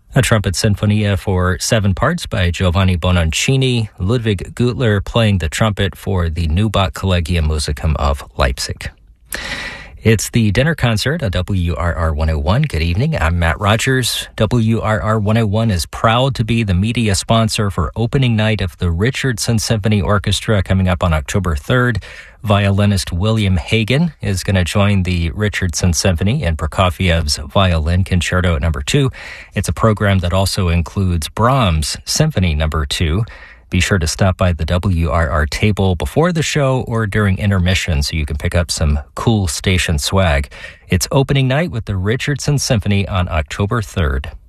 A trumpet sinfonia for 7 parts by Giovanni Bononcini, Ludwig Gutler playing the trumpet for the Neubach Collegium Musicum of Leipzig. It's the dinner concert on WRR 101. Good evening. I'm Matt Rogers. WRR 101 is proud to be the media sponsor for opening night of the Richardson Symphony Orchestra coming up on October 3rd. Violinist William Hagen is going to join the Richardson Symphony in Prokofiev's Violin Concerto at number 2. It's a program that also includes Brahms' Symphony number 2. Be sure to stop by the WRR table before the show or during intermission so you can pick up some cool station swag. It's opening night with the Richardson Symphony on October 3rd.